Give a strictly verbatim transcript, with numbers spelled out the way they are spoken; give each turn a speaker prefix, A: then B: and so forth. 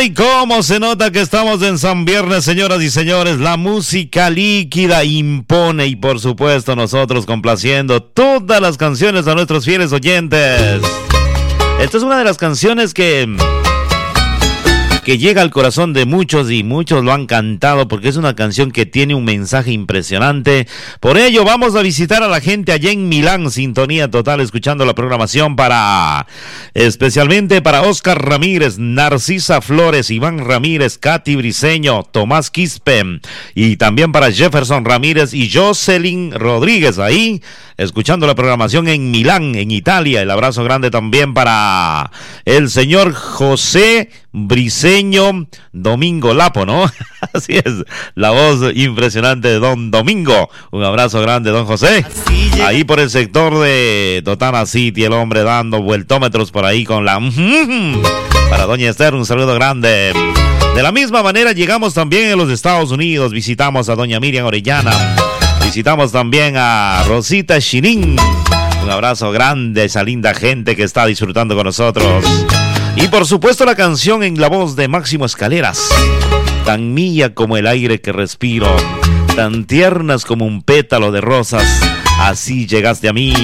A: Ay, cómo se nota que estamos en San Viernes, señoras y señores. La música líquida impone y por supuesto nosotros complaciendo todas las canciones a nuestros fieles oyentes. Esta es una de las canciones que... que llega al corazón de muchos y muchos lo han cantado porque es una canción que tiene un mensaje impresionante. Por ello vamos a visitar a la gente allá en Milán, sintonía total, escuchando la programación para, especialmente para Oscar Ramírez, Narcisa Flores, Iván Ramírez, Katy Briceño, Tomás Quispe y también para Jefferson Ramírez y Jocelyn Rodríguez ahí, escuchando la programación en Milán, en Italia. El abrazo grande también para el señor José Briceño Domingo Lapo, ¿no? Así es, la voz impresionante de don Domingo. Un abrazo grande, don José. Ahí por el sector de Totana City, el hombre dando vueltómetros por ahí con la... Para doña Esther, un saludo grande. De la misma manera llegamos también a los Estados Unidos. Visitamos a doña Miriam Orellana. Visitamos también a Rosita Chinín. Un abrazo grande a esa linda gente que está disfrutando con nosotros. Y por supuesto la canción en la voz de Máximo Escaleras. Tan mía como el aire que respiro, tan tiernas como un pétalo de rosas, así llegaste a mí.